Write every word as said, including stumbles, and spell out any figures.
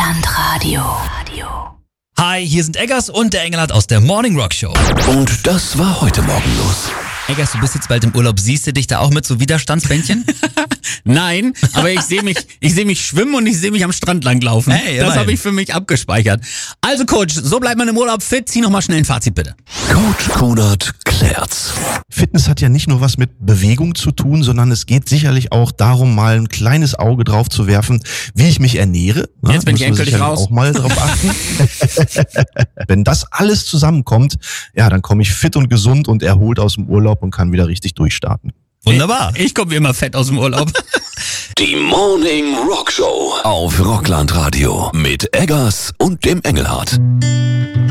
Rockland-Radio. Hi, hier sind Eggers und der Engelhardt aus der Morning Rock Show. Und das war heute Morgen los. Eggers, du bist jetzt bald im Urlaub. Siehst du dich da auch mit so Widerstandsbändchen? Nein, aber ich sehe mich, ich sehe mich schwimmen und ich sehe mich am Strand langlaufen. Hey, das immerhin. habe ich für mich abgespeichert. Also Coach, so bleibt man im Urlaub fit. Zieh noch mal schnell ein Fazit bitte. Coach Kunert klärt's. Fitness hat ja nicht nur was mit Bewegung zu tun, sondern es geht sicherlich auch darum, mal ein kleines Auge drauf zu werfen, wie ich mich ernähre. Na, Jetzt bin ich müssen wir endgültig sicherlich raus. auch mal drauf achten. Wenn das alles zusammenkommt, ja, dann komme ich fit und gesund und erholt aus dem Urlaub und kann wieder richtig durchstarten. Wunderbar. Ich komme wie immer fett aus dem Urlaub. Die Morning Rock Show auf Rockland Radio mit Eggers und dem Engelhardt.